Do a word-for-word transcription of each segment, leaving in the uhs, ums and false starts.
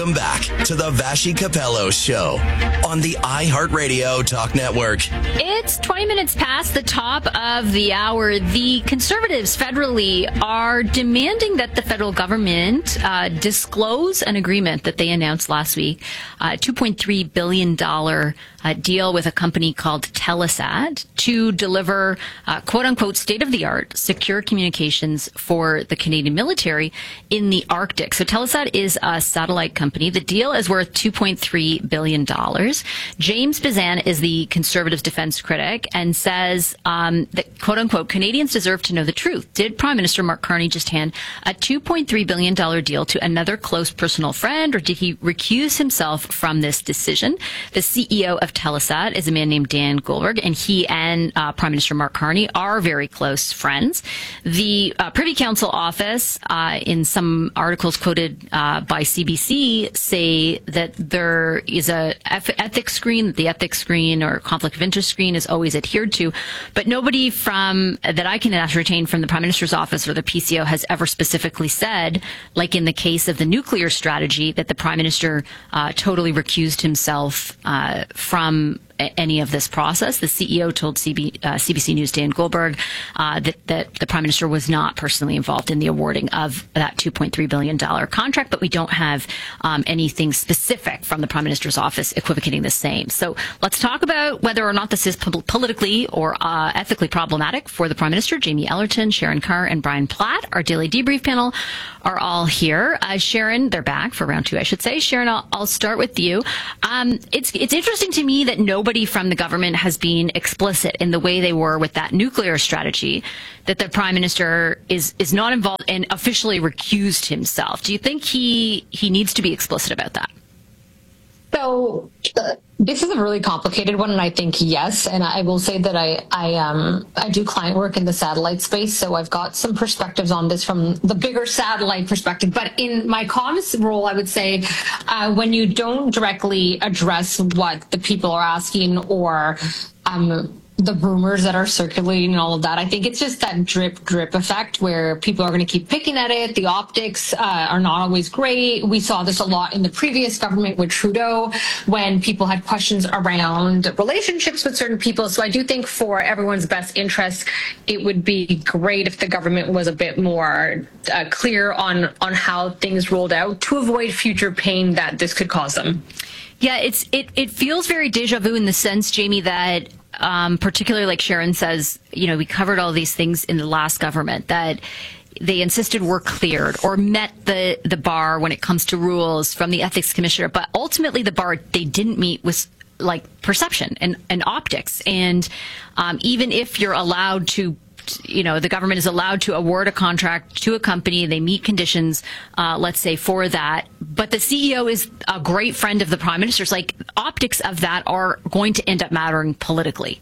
Welcome back to the Vassy Capello Show on the iHeartRadio Talk Network. It's twenty minutes past the top of the hour. The Conservatives federally are demanding that the federal government uh, disclose an agreement that they announced last week, a two point three billion dollars uh, deal with a company called Telesat to deliver, uh, quote-unquote, state-of-the-art secure communications for the Canadian military in the Arctic. So Telesat is a satellite company. The deal is worth two point three billion dollars. James Bazan is the Conservatives defense critic and says um, that, quote unquote, Canadians deserve to know the truth. Did Prime Minister Mark Carney just hand a two point three billion dollars deal to another close personal friend, or did he recuse himself from this decision? The C E O of Telesat is a man named Dan Goldberg, and he and uh, Prime Minister Mark Carney are very close friends. The uh, Privy Council office, uh, in some articles quoted uh, by C B C, say that there is a ethics screen, that the ethics screen or conflict of interest screen is always adhered to, but nobody from that I can ascertain from the Prime Minister's office or the P C O has ever specifically said, like in the case of the nuclear strategy, that the Prime Minister uh, totally recused himself uh, from any of this process. The C E O told C B, uh, C B C News Dan Goldberg uh, that, that the Prime Minister was not personally involved in the awarding of that two point three billion dollars contract, but we don't have um, anything specific from the Prime Minister's office equivocating the same. So let's talk about whether or not this is po- politically or uh, ethically problematic for the Prime Minister. Jamie Ellerton, Sharon Carr, and Brian Platt, our daily debrief panel, are all here. Uh, Sharon, they're back for round two, I should say. Sharon, I'll, I'll start with you. Um, it's it's interesting to me that nobody from the government has been explicit in the way they were with that nuclear strategy, that the Prime Minister is is not involved and officially recused himself. Do you think he he needs to be explicit about that? So uh, this is a really complicated one, and I think yes. And I will say that I I um I do client work in the satellite space, so I've got some perspectives on this from the bigger satellite perspective. But in my comms role, I would say uh, when you don't directly address what the people are asking or um. the rumors that are circulating and all of that, I think it's just that drip drip effect where people are going to keep picking at it. The optics uh, are not always great. We saw this a lot in the previous government with Trudeau when people had questions around relationships with certain people. So I do think for everyone's best interest, it would be great if the government was a bit more uh, clear on, on how things rolled out to avoid future pain that this could cause them. Yeah, it's it, it feels very deja vu in the sense, Jamie, that Um, particularly like Sharon says, you know, we covered all these things in the last government that they insisted were cleared or met the, the bar when it comes to rules from the ethics commissioner. But ultimately the bar they didn't meet was like perception and, and optics. And um, even if you're allowed to, you know, the government is allowed to award a contract to a company, they meet conditions, uh, let's say, for that. But the C E O is a great friend of the Prime Minister's. Like, optics of that are going to end up mattering politically.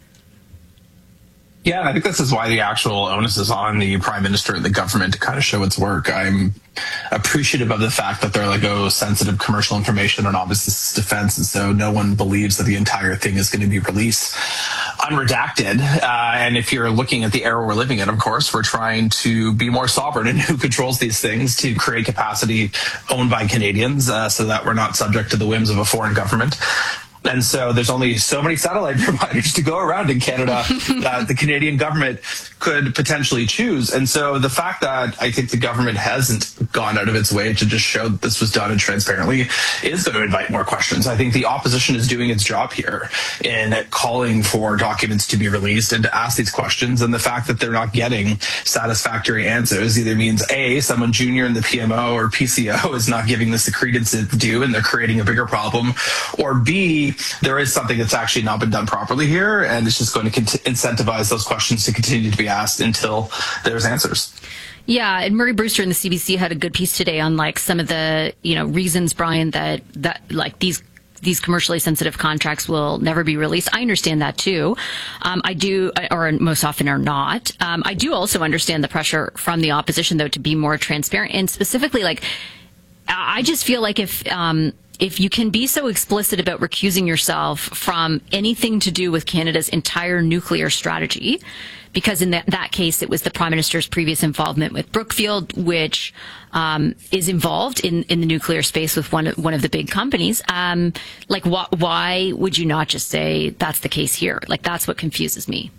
Yeah, I think this is why the actual onus is on the Prime Minister and the government to kind of show its work. I'm appreciative of the fact that they're like, oh, sensitive commercial information, and obviously this is defense, and so no one believes that the entire thing is going to be released unredacted. Uh, and if you're looking at the era we're living in, of course, we're trying to be more sovereign in who controls these things to create capacity owned by Canadians uh, so that we're not subject to the whims of a foreign government. And so there's only so many satellite providers to go around in Canada that the Canadian government could potentially choose. And so the fact that I think the government hasn't gone out of its way to just show that this was done and transparently is going to invite more questions. I think the opposition is doing its job here in calling for documents to be released and to ask these questions. And the fact that they're not getting satisfactory answers either means A, someone junior in the P M O or P C O is not giving this the credence it's due and they're creating a bigger problem, or B, there is something that's actually not been done properly here, and it's just going to cont- incentivize those questions to continue to be asked until there's answers. Yeah, and Murray Brewster in the C B C had a good piece today on like some of the, you know, reasons, Brian, that that like these these commercially sensitive contracts will never be released. I understand that too. Um, I do, or most often are not. Um, I do also understand the pressure from the opposition, though, to be more transparent, and specifically, like, I just feel like if. Um, If you can be so explicit about recusing yourself from anything to do with Canada's entire nuclear strategy, because in that, that case, it was the Prime Minister's previous involvement with Brookfield, which um, is involved in, in the nuclear space with one, one of the big companies. Um, like, wh- why would you not just say that's the case here? Like, that's what confuses me.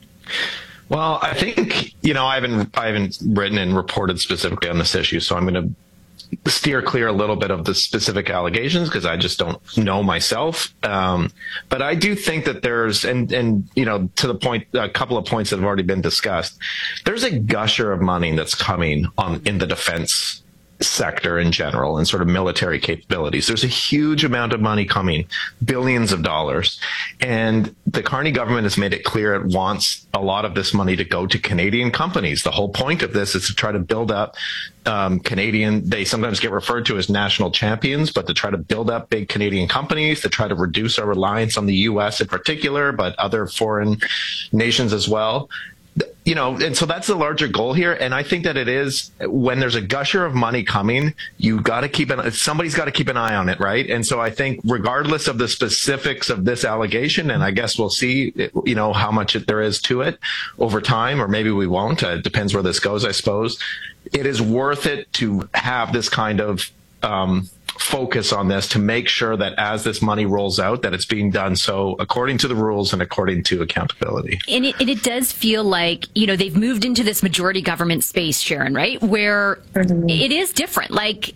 Well, I think, you know, I haven't, I haven't written and reported specifically on this issue, so I'm going to steer clear a little bit of the specific allegations because I just don't know myself. Um, but I do think that there's, and, and, you know, to the point, a couple of points that have already been discussed, there's a gusher of money that's coming on in the defense sector in general and sort of military capabilities. There's a huge amount of money coming, billions of dollars. And the Carney government has made it clear it wants a lot of this money to go to Canadian companies. The whole point of this is to try to build up um, Canadian, they sometimes get referred to as national champions, but to try to build up big Canadian companies, to try to reduce our reliance on the U S in particular, but other foreign nations as well. You know, and so that's the larger goal here. And I think that it is, when there's a gusher of money coming, you got to keep an, somebody's got to keep an eye on it, right? And so I think regardless of the specifics of this allegation, and I guess we'll see, you know, how much it, there is to it over time, or maybe we won't. Uh, it depends where this goes, I suppose. It is worth it to have this kind of um, focus on this to make sure that as this money rolls out, that it's being done so according to the rules and according to accountability. And it, and it does feel like, you know, they've moved into this majority government space, Sharon, right? Where it is different. Like,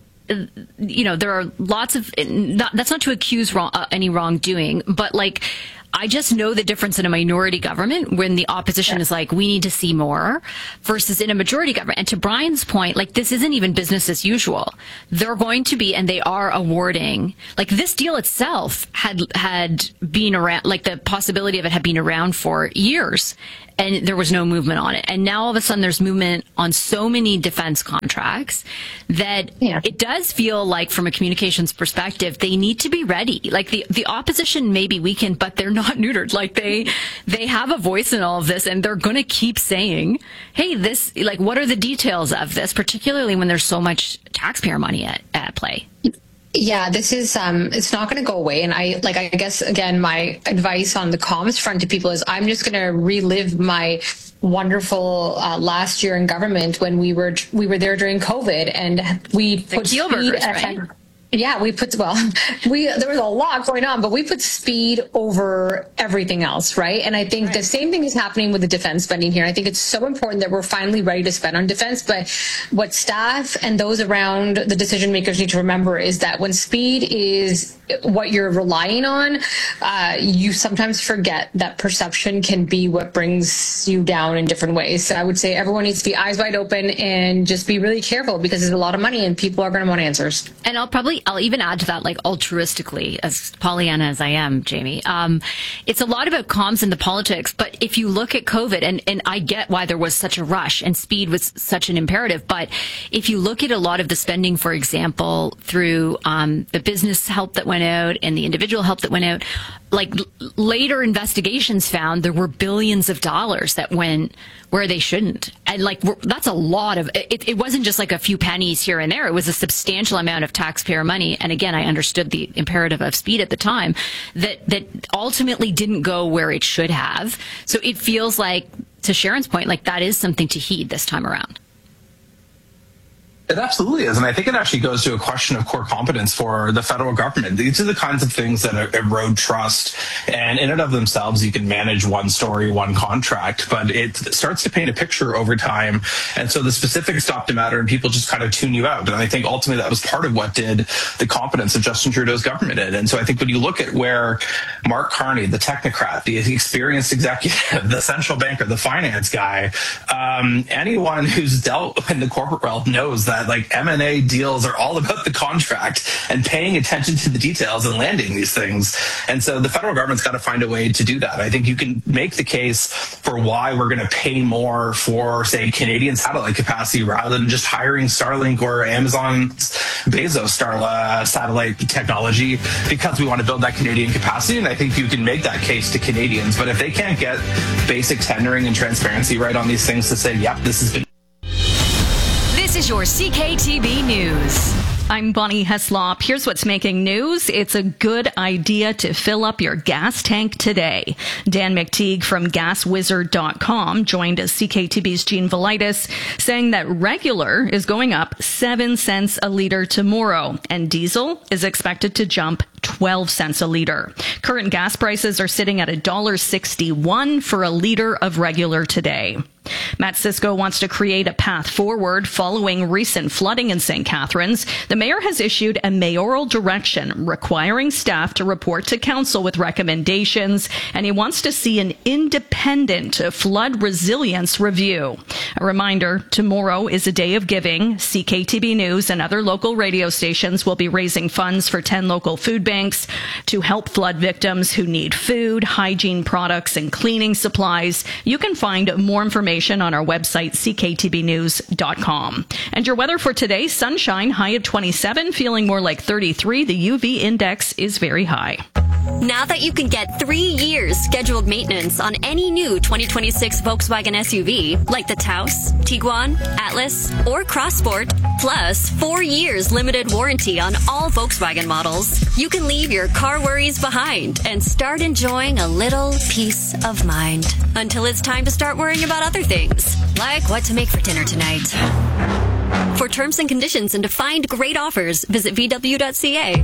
you know, there are lots of, not, that's not to accuse wrong, uh, any wrongdoing, but like, I just know the difference in a minority government when the opposition yeah. is like, we need to see more, versus in a majority government. And to Brian's point, like, this isn't even business as usual. They're going to be, and they are awarding, like, this deal itself had, had been around, like, the possibility of it had been around for years, and there was no movement on it. And now all of a sudden there's movement on so many defense contracts that yeah. it does feel like, from a communications perspective, they need to be ready. Like, the, the opposition may be weakened, but they're not neutered. Like, they, they have a voice in all of this, and they're going to keep saying, hey, this, like, what are the details of this, particularly when there's so much taxpayer money at, at play? Yeah, this is, um, it's not going to go away. And I, like, I guess, again, my advice on the comms front to people is I'm just going to relive my wonderful uh, last year in government when we were, we were there during COVID, and we the put speed right? Yeah, we put, well, we, there was a lot going on, but we put speed over everything else, right? And I think right. the same thing is happening with the defense spending here. I think it's so important that we're finally ready to spend on defense, but what staff and those around the decision makers need to remember is that when speed is what you're relying on, uh, you sometimes forget that perception can be what brings you down in different ways. So I would say everyone needs to be eyes wide open and just be really careful, because there's a lot of money and people are going to want answers. And I'll probably, I'll even add to that, like, altruistically, as Pollyanna as I am, Jamie, um, it's a lot about comms and the politics. But if you look at COVID, and, and I get why there was such a rush and speed was such an imperative, but if you look at a lot of the spending, for example, through um, the business help that went out and the individual help that went out, like, l- later investigations found there were billions of dollars that went where they shouldn't. And, like, that's a lot of, it, it wasn't just like a few pennies here and there. It was a substantial amount of taxpayer money. And again, I understood the imperative of speed at the time, that, that ultimately didn't go where it should have. So it feels like, to Sharon's point, like, that is something to heed this time around. It absolutely is. And I think it actually goes to a question of core competence for the federal government. These are the kinds of things that erode trust. And in and of themselves, you can manage one story, one contract, but it starts to paint a picture over time. And so the specifics stop to matter, and people just kind of tune you out. And I think ultimately that was part of what did the competence of Justin Trudeau's government in. And so I think when you look at where Mark Carney, the technocrat, the experienced executive, the central banker, the finance guy, um, anyone who's dealt in the corporate realm knows that, like, M and A deals are all about the contract and paying attention to the details and landing these things. And so the federal government's got to find a way to do that. I think you can make the case for why we're going to pay more for, say, Canadian satellite capacity rather than just hiring Starlink or Amazon's Bezos Star uh, satellite technology, because we want to build that Canadian capacity. And I think you can make that case to Canadians. But if they can't get basic tendering and transparency right on these things to say, yep, this has been. This is your C K T B News. I'm Bonnie Heslop. Here's what's making news. It's a good idea to fill up your gas tank today. Dan McTeague from gas wizard dot com joined C K T B's Gene Velitis, saying that regular is going up seven cents a liter tomorrow, and diesel is expected to jump twelve cents a liter. Current gas prices are sitting at one dollar sixty-one for a liter of regular today. Matt Cisco wants to create a path forward following recent flooding in Saint Catharines. The mayor has issued a mayoral direction requiring staff to report to council with recommendations, and he wants to see an independent flood resilience review. A reminder, tomorrow is a day of giving. C K T B News and other local radio stations will be raising funds for ten local food banks to help flood victims who need food, hygiene products, and cleaning supplies. You can find more information on our website, C K T B news dot com. And your weather for today, sunshine, high of twenty-seven, feeling more like thirty-three. The U V index is very high. Now that you can get three years scheduled maintenance on any new twenty twenty-six Volkswagen S U V, like the Taos, Tiguan, Atlas, or Crossport, plus four years limited warranty on all Volkswagen models, you can leave your car worries behind and start enjoying a little peace of mind until it's time to start worrying about other things, like what to make for dinner tonight. For terms and conditions and to find great offers, visit V W dot C A.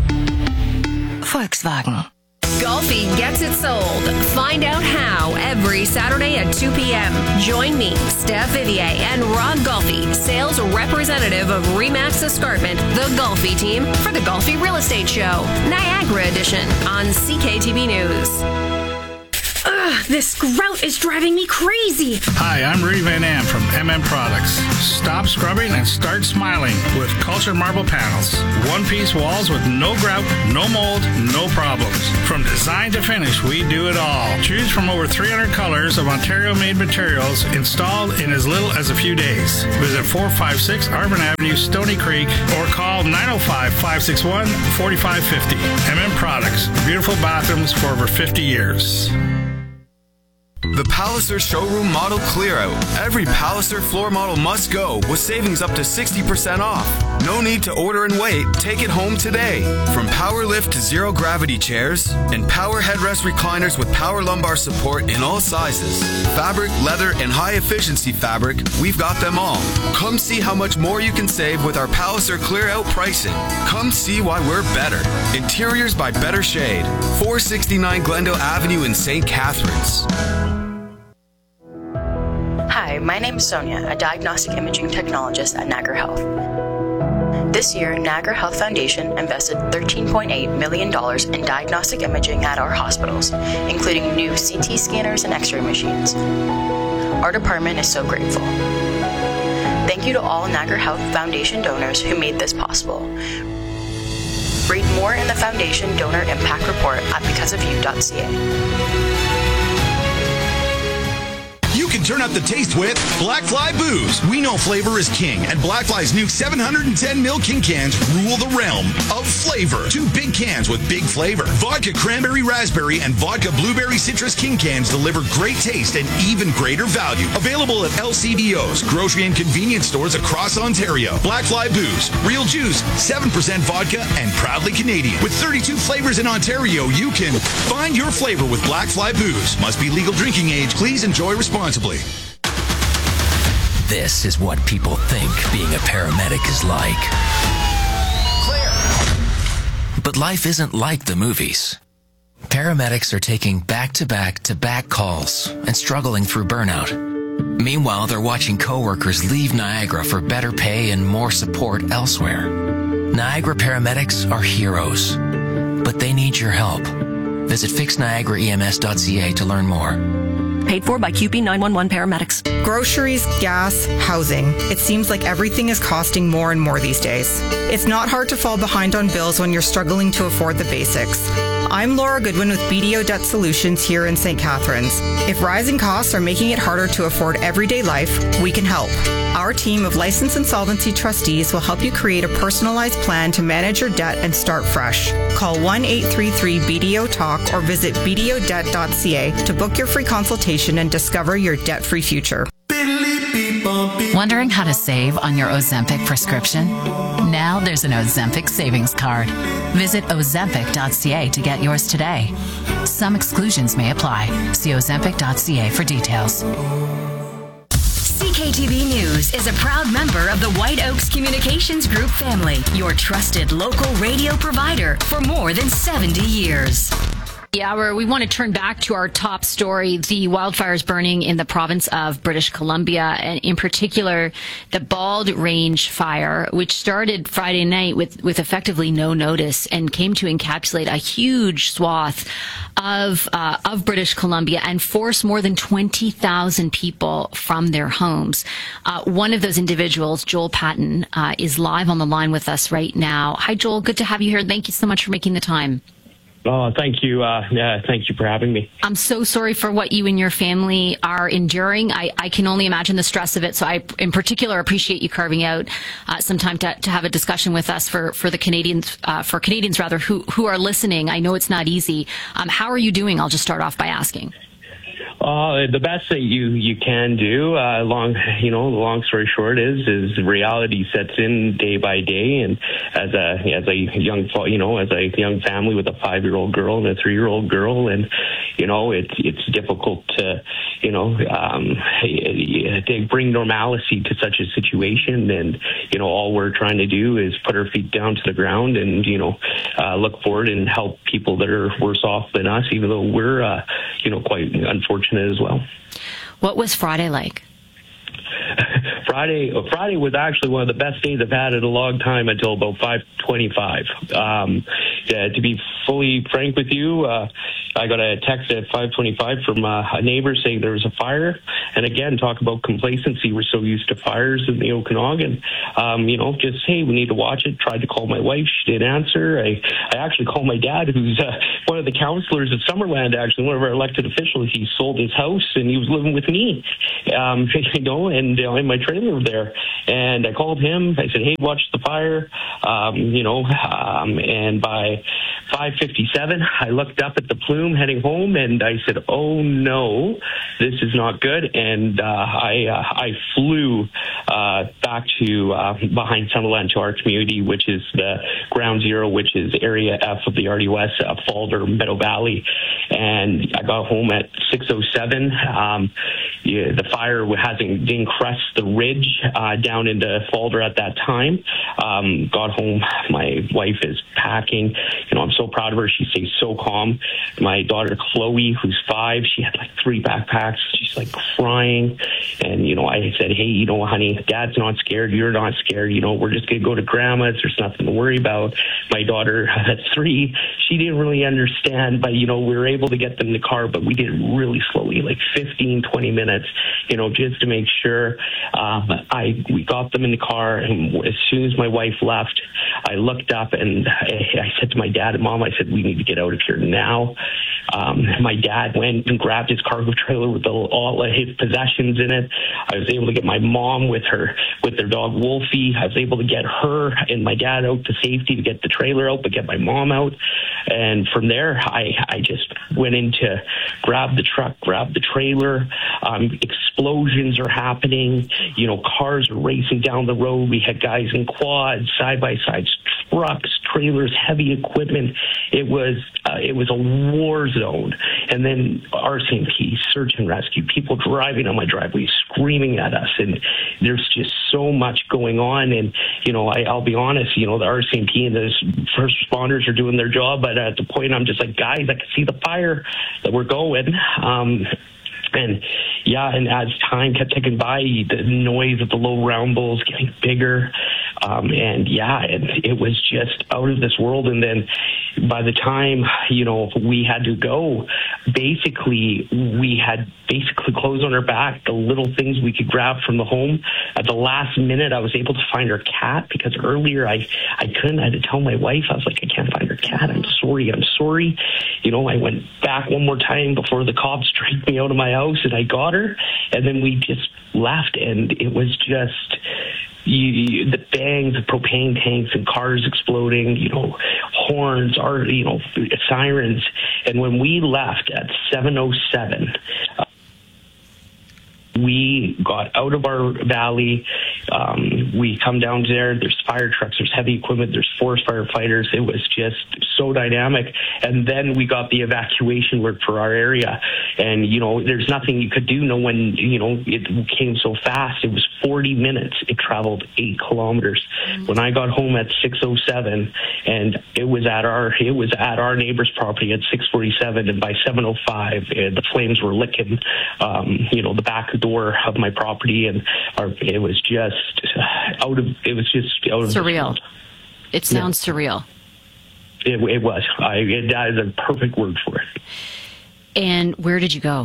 Volkswagen. Golfi gets it sold. Find out how every Saturday at two p.m. Join me, Steph Vivier, and Rod Golfi, sales representative of Remax Escarpment, the Golfi team, for the Golfi Real Estate Show, Niagara Edition, on C K T B News. Ugh, this grout is driving me crazy. Hi, I'm Rudy Van Am from M M Products. Stop scrubbing and start smiling with Culture Marble Panels. One-piece walls with no grout, no mold, no problems. From design to finish, we do it all. Choose from over three hundred colors of Ontario-made materials installed in as little as a few days. Visit four five six Arvin Avenue, Stony Creek, or call nine oh five, five six one, four five five oh. M M Products. Beautiful bathrooms for over fifty years. The Palliser Showroom Model Clear Out. Every Palliser floor model must go with savings up to sixty percent off. No need to order and wait. Take it home today. From power lift to zero gravity chairs and power headrest recliners with power lumbar support in all sizes. Fabric, leather, and high efficiency fabric, we've got them all. Come see how much more you can save with our Palliser Clear Out pricing. Come see why we're better. Interiors by Better Shade. four sixty-nine Glendale Avenue in Saint Catharines. Hi, my name is Sonia, a diagnostic imaging technologist at Niagara Health. This year, Niagara Health Foundation invested thirteen point eight million dollars in diagnostic imaging at our hospitals, including new C T scanners and x-ray machines. Our department is so grateful. Thank you to all Niagara Health Foundation donors who made this possible. Read more in the Foundation Donor Impact Report at because of you dot c a. You can turn up the taste with Blackfly Booze. We know flavor is king, and Blackfly's new seven hundred ten milliliter king cans rule the realm of flavor. Two big cans with big flavor. Vodka Cranberry Raspberry and Vodka Blueberry Citrus king cans deliver great taste and even greater value. Available at L C B Os, grocery and convenience stores across Ontario. Blackfly Booze. Real juice, seven percent vodka, and proudly Canadian. With thirty-two flavors in Ontario, you can find your flavor with Blackfly Booze. Must be legal drinking age. Please enjoy responsibly. This is what people think being a paramedic is like. Clear. But life isn't like the movies. Paramedics are taking back-to-back-to-back calls and struggling through burnout. Meanwhile, they're watching coworkers leave Niagara for better pay and more support elsewhere. Niagara paramedics are heroes, but they need your help. Visit fix niagara e m s dot c a to learn more. Paid for by Q P nine one one paramedics. Groceries, gas, housing. It seems like everything is costing more and more these days. It's not hard to fall behind on bills when you're struggling to afford the basics. I'm Laura Goodwin with B D O Debt Solutions here in Saint Catharines. If rising costs are making it harder to afford everyday life, we can help. Our team of licensed insolvency trustees will help you create a personalized plan to manage your debt and start fresh. Call one eight three three B D O talk or visit b d o debt dot c a to book your free consultation and discover your debt-free future. Wondering how to save on your Ozempic prescription? Now there's an Ozempic savings card. Visit ozempic dot c a to get yours today. Some exclusions may apply. See ozempic dot c a for details. C K T V News is a proud member of the White Oaks Communications Group family, your trusted local radio provider for more than seventy years. The hour, we want to turn back to our top story, the wildfires burning in the province of British Columbia, and in particular, the Bald Range fire, which started Friday night with, with effectively no notice and came to encapsulate a huge swath of, uh, of British Columbia and force more than twenty thousand people from their homes. Uh, one of those individuals, Joel Patton, uh, is live on the line with us right now. Hi, Joel. Good to have you here. Thank you so much for making the time. Oh, thank you. Uh, yeah, thank you for having me. I'm so sorry for what you and your family are enduring. I, I can only imagine the stress of it. So I, in particular, appreciate you carving out uh, some time to, to have a discussion with us for, for the Canadians, uh, for Canadians rather, who, who are listening. I know it's not easy. Um, how are you doing? I'll just start off by asking. Uh, the best that you, you can do, uh, long, you know, the long story short is, is reality sets in day by day. And as a, as a young, you know, as a young family with a five year old girl and a three year old girl, and, you know, it's, it's difficult to, you know, um, to bring normalcy to such a situation. And, you know, all we're trying to do is put our feet down to the ground and, you know, uh, look forward and help people that are worse off than us, even though we're, uh, you know, quite unfortunate as well. What was Friday like? Friday, Friday was actually one of the best days I've had in a long time until about five twenty-five. Um, yeah, to be fully frank with you, uh, I got a text at five twenty-five from uh, a neighbor saying there was a fire. And again, talk about complacency. We're so used to fires in the Okanagan. Um, you know, just, hey, we need to watch it. Tried to call my wife. She didn't answer. I, I actually called my dad, who's uh, one of the counselors at Summerland, actually, one of our elected officials. He sold his house and he was living with me, um, you know, and uh, in my trailer there. And I called him. I said, hey, watch the fire. Um, you know, um, and by five fifty-seven, I looked up at the plume heading home and I said, oh no, this is not good. And uh, I uh, I flew uh, back to uh, behind Summerland to our community, which is the ground zero, which is area F of the R D O S, uh, Falder, Meadow Valley. And I got home at six oh seven. Um, yeah, the fire hasn't didn't crest the ridge uh, down into Falder at that time. Um, got home, my wife is packing. You know, I'm so proud of her. She stays so calm. My daughter Chloe, who's five, she had like three backpacks. She's like crying. And, you know, I said, hey, you know, honey, Dad's not scared. You're not scared. You know, we're just going to go to Grandma's. There's nothing to worry about. My daughter at three, she didn't really understand, but, you know, we were able to get them in the car, but we did it really slowly, like fifteen, twenty minutes, you know, just to make sure. Um, I we got them in the car, and as soon as my wife left, I looked up and I, I said to my dad and Mom, I said, we need to get out of here now. Um, my dad went and grabbed his cargo trailer with the, all of his possessions in it. I was able to get my mom with her, with their dog Wolfie. I was able to get her and my dad out to safety to get the trailer out, but get my mom out. And from there, I, I just went in to grab the truck, grab the trailer. Um, explosions are happening. You know, cars are racing down the road. We had guys in quads, side-by-sides, trucks, trailers, heavy equipment. It was uh, it was a war zone. And then R C M P, search and rescue, people driving on my driveway, screaming at us. And there's just so much going on. And, you know, I, I'll be honest, you know, the R C M P and the first responders are doing their job. But at the point, I'm just like, guys, I can see the fire that we're going. Um, And yeah, and as time kept ticking by, the noise of the low round bulls getting bigger. Um, and yeah, it, it was just out of this world. And then by the time, you know, we had to go, basically, we had basically clothes on our back, the little things we could grab from the home. At the last minute, I was able to find our cat because earlier I, I couldn't. I had to tell my wife, I was like, I can't find our cat. I'm sorry. I'm sorry. You know, I went back one more time before the cops dragged me out of my house and I got her. And then we just left. And it was just... You, you, the bangs of propane tanks and cars exploding, you know, horns, are you know, sirens. And when we left at seven oh seven, uh, we got out of our valley. Um, we come down there. There's fire trucks. There's heavy equipment. There's forest firefighters. It was just so dynamic. And then we got the evacuation alert for our area. And, you know, there's nothing you could do. No one, you know, it came so fast. It was forty minutes. It traveled eight kilometers. Mm-hmm. When I got home at six oh seven, and it was at our it was at our neighbor's property at six forty-seven, and by seven oh five, uh, the flames were licking, um, you know, the back door of my property, and our, it was just out of it was just out of surreal. It sounds yeah. surreal. It, it was. I, it, that is a perfect word for it. And where did you go?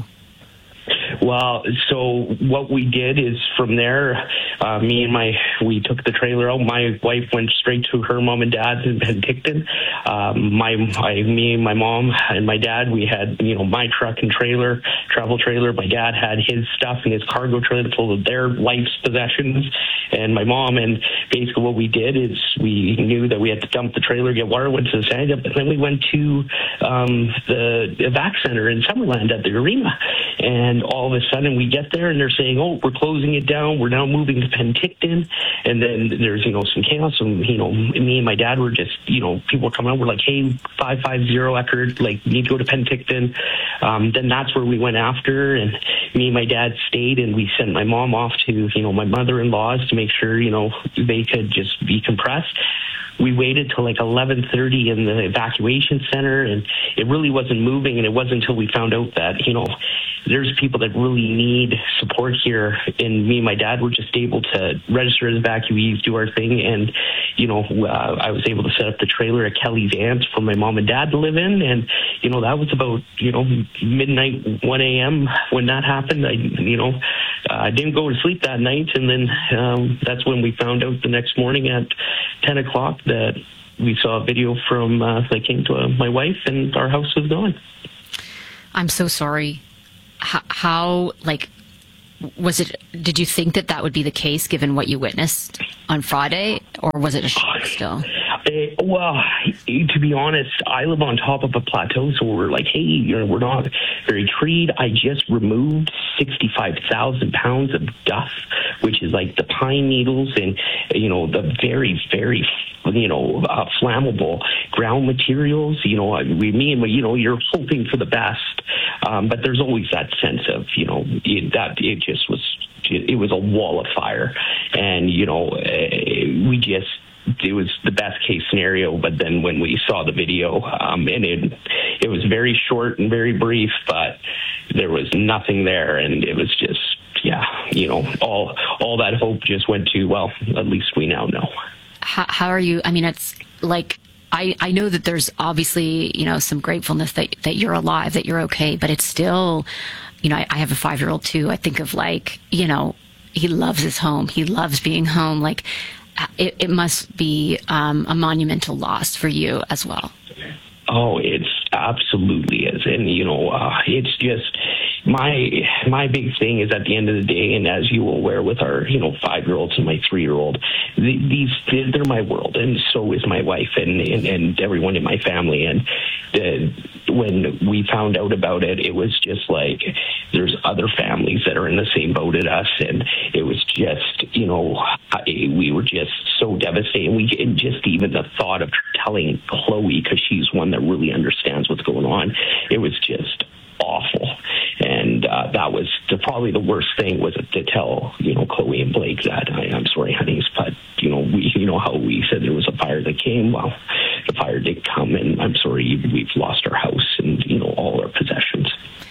Well, so what we did is from there, uh, me and my, we took the trailer out. My wife went straight to her mom and dad's in Penticton. Um, my, my, me and my mom and my dad, we had, you know, my truck and trailer, travel trailer. My dad had his stuff in his cargo trailer full of their life's possessions. And my mom, and basically what we did is we knew that we had to dump the trailer, get water, went to the sand, and then we went to um, the evac center in Summerland at the arena. And all of a sudden we get there and they're saying, oh, we're closing it down. We're now moving to Penticton. And then there's, you know, some chaos. And, you know, me and my dad were just, you know, people were coming out. We're like, hey, five five zero Eckerd, like, you need to go to Penticton. Um, then that's where we went after. And me and my dad stayed, and we sent my mom off to, you know, my mother-in-law's to make sure, you know, they could just decompress. We waited till like eleven thirty in the evacuation center, and it really wasn't moving. And it wasn't until we found out that, you know, there's people that really need support here. And me and my dad were just able to register as evacuees, do our thing. And, you know, uh, I was able to set up the trailer at Kelly's aunt's for my mom and dad to live in. And, you know, that was about, you know, midnight, one a.m. when that happened. I, you know, I uh, didn't go to sleep that night. And then um, that's when we found out the next morning at ten o'clock that we saw a video from, uh, that came to uh, my wife, and our house was gone. I'm so sorry. How, how, like, was it, did you think that that would be the case given what you witnessed on Friday, or was it a shock still? Uh, well, to be honest, I live on top of a plateau, so we're like, hey, you know, we're not very treed. I just removed sixty-five thousand pounds of dust, which is like the pine needles and, you know, the very, very, you know, uh, flammable ground materials. You know, we mean, you know, you're hoping for the best, um, but there's always that sense of, you know, it, that it just was, it was a wall of fire. And, you know, we just, it was the best case scenario. But then when we saw the video, um, and it, it was very short and very brief, but there was nothing there. And it was just, yeah, you know, all, all that hope just went to, well, at least we now know. How, how are you? I mean, it's like, I, I know that there's obviously, you know, some gratefulness that, that you're alive, that you're okay, but it's still, you know, I, I have a five-year-old too. I think of like, you know, he loves his home. He loves being home. Like, it, it must be um, a monumental loss for you as well. Oh, it's absolutely is. And, you know, uh, it's just, my my big thing is at the end of the day, and as you will aware with our, you know, five-year-olds and my three-year-old, these, they're my world, and so is my wife and, and, and everyone in my family. And the, when we found out about it, it was just like, there's other families that are in the same boat as us, and it was just, you know, we were just so devastated. We and just even the thought of telling Chloe, because she's one that really understands what's going on, it was just awful. And uh, that was the, probably the worst thing was to tell, you know, Chloe and Blake that I, I'm sorry, honeys, but you know, we, you know how we said there was a fire that came. Well, the fire did come, and I'm sorry, we've lost our house and, you know, all our possessions.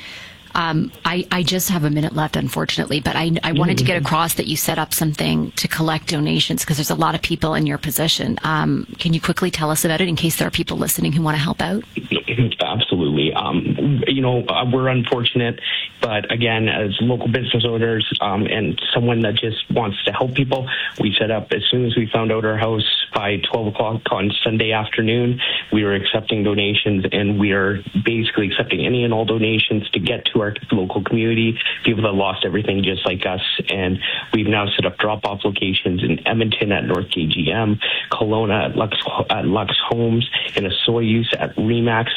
Um, I, I just have a minute left, unfortunately, but I, I wanted to get across that you set up something to collect donations because there's a lot of people in your position. Um, can you quickly tell us about it in case there are people listening who want to help out? Absolutely. Um, you know, uh, we're unfortunate, but again, as local business owners um, and someone that just wants to help people, we set up as soon as we found out our house by twelve o'clock on Sunday afternoon, we were accepting donations, and we are basically accepting any and all donations to get to our local community, people that lost everything just like us. And we've now set up drop-off locations in Edmonton at North K G M, Kelowna at Lux, at Lux Homes, and a Soyuz at Remax, and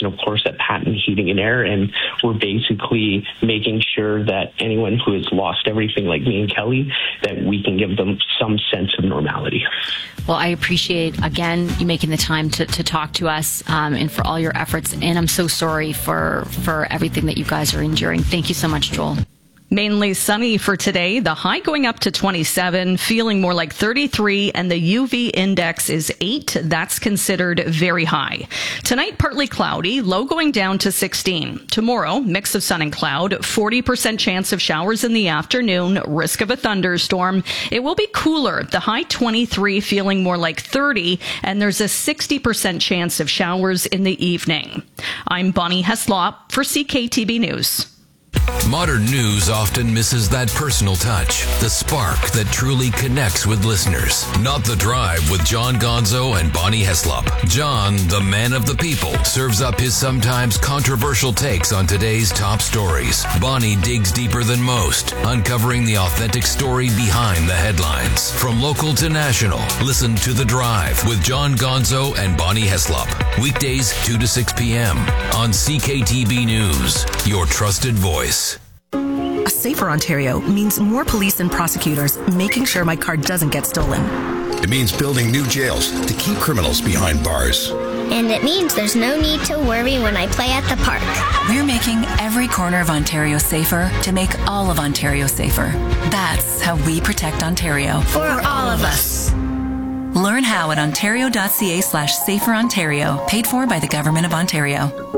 and of course at Patent Heating and Air. And we're basically making sure that anyone who has lost everything like me and Kelly, that we can give them some sense of normality. Well, I appreciate, again, you making the time to, to talk to us um, and for all your efforts. And I'm so sorry for, for everything that you guys are enduring. Thank you so much, Joel. Mainly sunny for today. The high going up to twenty-seven, feeling more like thirty-three, and the U V index is eight. That's considered very high. Tonight, partly cloudy, low going down to sixteen. Tomorrow, mix of sun and cloud, forty percent chance of showers in the afternoon, risk of a thunderstorm. It will be cooler. The high twenty-three, feeling more like thirty, and there's a sixty percent chance of showers in the evening. I'm Bonnie Heslop for C K T B News. Modern news often misses that personal touch, the spark that truly connects with listeners. Not The Drive with John Gonzo and Bonnie Heslop. John, the man of the people, serves up his sometimes controversial takes on today's top stories. Bonnie digs deeper than most, uncovering the authentic story behind the headlines. From local to national, listen to The Drive with John Gonzo and Bonnie Heslop. Weekdays two to six p.m. on C K T B News, your trusted voice. A safer Ontario means more police and prosecutors making sure my car doesn't get stolen. It means building new jails to keep criminals behind bars. And it means there's no need to worry when I play at the park. We're making every corner of Ontario safer to make all of Ontario safer. That's how we protect Ontario. For all of us. Learn how at ontario.ca slash safer Ontario. Paid for by the Government of Ontario.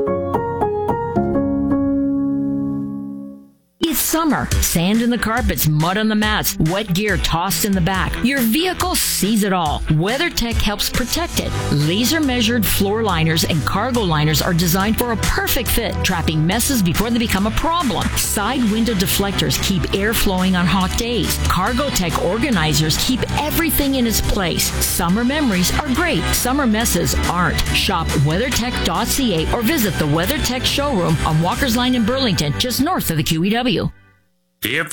It's summer. Sand in the carpets, mud on the mats, wet gear tossed in the back. Your vehicle sees it all. WeatherTech helps protect it. Laser measured floor liners and cargo liners are designed for a perfect fit, trapping messes before they become a problem. Side window deflectors keep air flowing on hot days. CargoTech organizers keep everything in its place. Summer memories are great. Summer messes aren't. Shop weathertech dot c a or visit the WeatherTech showroom on Walker's Line in Burlington, just north of the Q E W. If